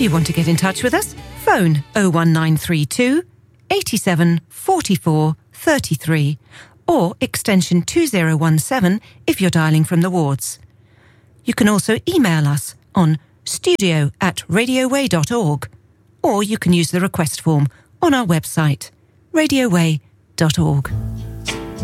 you want to get in touch with us, phone 01932 87 44 33 or extension 2017 if you're dialing from the wards. You can also email us on studio@radioway.org, or you can use the request form on our website, radioway.org.